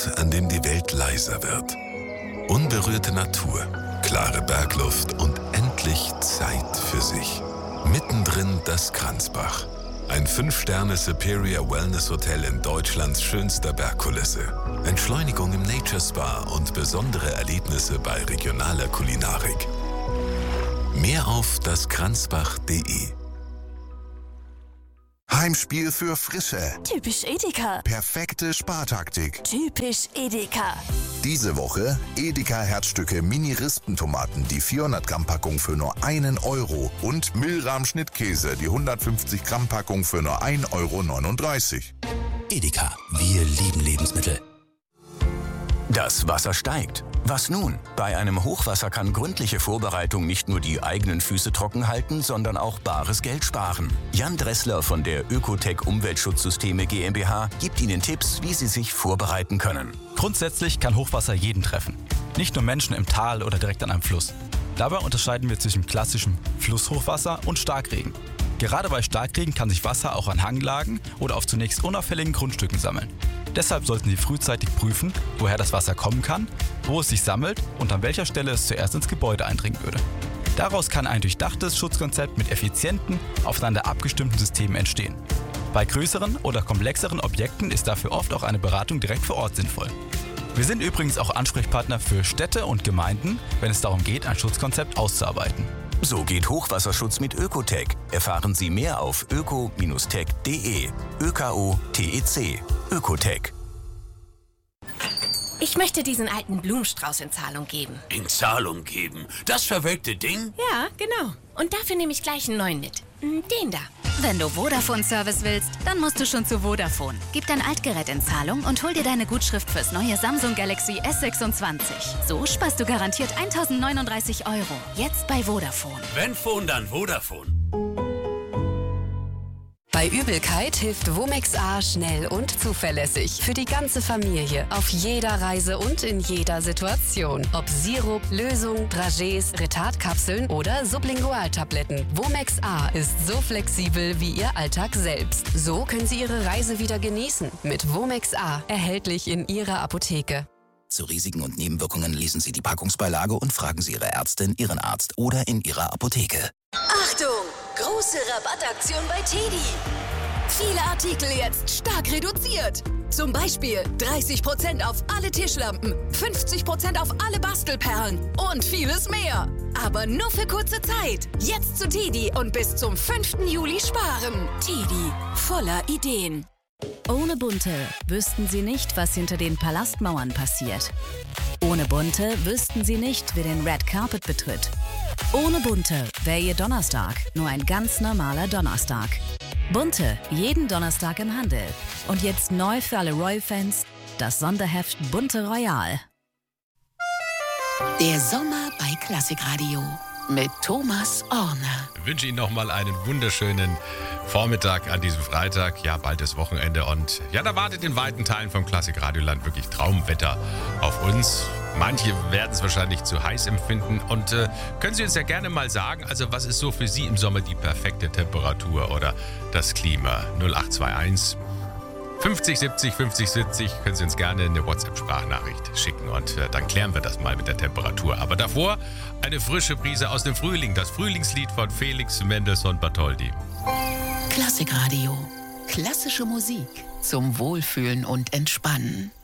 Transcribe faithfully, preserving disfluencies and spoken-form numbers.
Ort, an dem die Welt leiser wird. Unberührte Natur, klare Bergluft und endlich Zeit für sich. Mittendrin das Kranzbach. Ein fünf Sterne Superior Wellness Hotel in Deutschlands schönster Bergkulisse. Entschleunigung im Nature Spa und besondere Erlebnisse bei regionaler Kulinarik. Mehr auf daskranzbach punkt de. Heimspiel für Frische. Typisch Edeka. Perfekte Spartaktik. Typisch Edeka. Diese Woche Edeka Herzstücke Mini-Rispentomaten, die vierhundert Gramm Packung für nur einen Euro und Milram Schnittkäse, die hundertfünfzig Gramm Packung für nur ein Euro neununddreißig. Edeka, wir lieben Lebensmittel. Das Wasser steigt. Was nun? Bei einem Hochwasser kann gründliche Vorbereitung nicht nur die eigenen Füße trocken halten, sondern auch bares Geld sparen. Jan Dressler von der Ökotech Umweltschutzsysteme GmbH gibt Ihnen Tipps, wie Sie sich vorbereiten können. Grundsätzlich kann Hochwasser jeden treffen. Nicht nur Menschen im Tal oder direkt an einem Fluss. Dabei unterscheiden wir zwischen klassischem Flusshochwasser und Starkregen. Gerade bei Starkregen kann sich Wasser auch an Hanglagen oder auf zunächst unauffälligen Grundstücken sammeln. Deshalb sollten Sie frühzeitig prüfen, woher das Wasser kommen kann, wo es sich sammelt und an welcher Stelle es zuerst ins Gebäude eindringen würde. Daraus kann ein durchdachtes Schutzkonzept mit effizienten, aufeinander abgestimmten Systemen entstehen. Bei größeren oder komplexeren Objekten ist dafür oft auch eine Beratung direkt vor Ort sinnvoll. Wir sind übrigens auch Ansprechpartner für Städte und Gemeinden, wenn es darum geht, ein Schutzkonzept auszuarbeiten. So geht Hochwasserschutz mit Ökotech. Erfahren Sie mehr auf öko Bindestrich tech punkt de. Ö K O T E C. Ökotech. Ich möchte diesen alten Blumenstrauß in Zahlung geben. In Zahlung geben? Das verwelkte Ding? Ja, genau. Und dafür nehme ich gleich einen neuen mit. Den da. Wenn du Vodafone-Service willst, dann musst du schon zu Vodafone. Gib dein Altgerät in Zahlung und hol dir deine Gutschrift fürs neue Samsung Galaxy S sechsundzwanzig. So sparst du garantiert eintausendneununddreißig Euro. Jetzt bei Vodafone. Wenn Phone, dann Vodafone. Bei Übelkeit hilft Womex A schnell und zuverlässig. Für die ganze Familie. Auf jeder Reise und in jeder Situation. Ob Sirup, Lösung, Dragés, Retardkapseln oder Sublingualtabletten. Womex A ist so flexibel wie Ihr Alltag selbst. So können Sie Ihre Reise wieder genießen. Mit Womex A. Erhältlich in Ihrer Apotheke. Zu Risiken und Nebenwirkungen lesen Sie die Packungsbeilage und fragen Sie Ihre Ärztin, Ihren Arzt oder in Ihrer Apotheke. Achtung! Große Rabattaktion bei Teddy. Viele Artikel jetzt stark reduziert. Zum Beispiel dreißig Prozent auf alle Tischlampen, fünfzig Prozent auf alle Bastelperlen und vieles mehr. Aber nur für kurze Zeit. Jetzt zu Teddy und bis zum fünften Juli sparen. Teddy, voller Ideen. Ohne Bunte wüssten Sie nicht, was hinter den Palastmauern passiert. Ohne Bunte wüssten Sie nicht, wer den Red Carpet betritt. Ohne Bunte wäre Ihr Donnerstag nur ein ganz normaler Donnerstag. Bunte, jeden Donnerstag im Handel. Und jetzt neu für alle Royal-Fans, das Sonderheft Bunte Royal. Der Sommer bei Klassikradio mit Thomas Orner. Ich wünsche Ihnen nochmal einen wunderschönen Vormittag an diesem Freitag. Ja, bald ist Wochenende und ja, da wartet in weiten Teilen vom Klassikradioland wirklich Traumwetter auf uns. Manche werden es wahrscheinlich zu heiß empfinden und äh, können Sie uns ja gerne mal sagen, also was ist so für Sie im Sommer die perfekte Temperatur oder das Klima? null acht zwei eins fünfzig siebzig fünfzig siebzig können Sie uns gerne eine WhatsApp-Sprachnachricht schicken und äh, dann klären wir das mal mit der Temperatur. Aber davor eine frische Brise aus dem Frühling, das Frühlingslied von Felix Mendelssohn Bartholdy. Klassikradio. Klassische Musik zum Wohlfühlen und Entspannen.